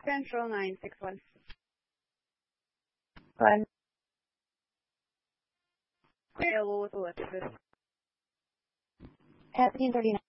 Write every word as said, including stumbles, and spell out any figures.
Central nine six one. One. Available with Alexis. At fifteen thirty-nine.